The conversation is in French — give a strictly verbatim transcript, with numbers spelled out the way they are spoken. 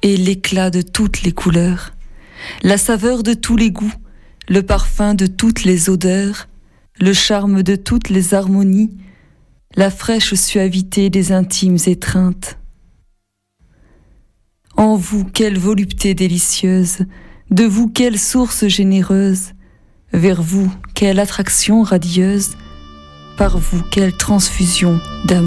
et l'éclat de toutes les couleurs, la saveur de tous les goûts, le parfum de toutes les odeurs, le charme de toutes les harmonies, la fraîche suavité des intimes étreintes. En vous, quelle volupté délicieuse, de vous, quelle source généreuse, vers vous, quelle attraction radieuse, par vous, quelle transfusion d'amour.